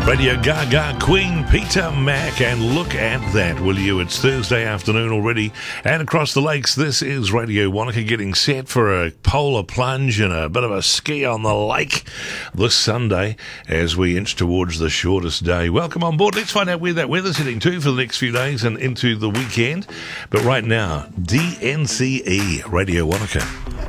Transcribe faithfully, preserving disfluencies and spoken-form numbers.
Radio Gaga Queen, Peter Mac, and look at that, will you? It's Thursday afternoon already, and across the lakes, this is Radio Wanaka getting set for a polar plunge and a bit of a ski on the lake this Sunday as we inch towards the shortest day. Welcome on board. Let's find out where that weather's heading to for the next few days and into the weekend. But right now, D N C E, Radio Wanaka.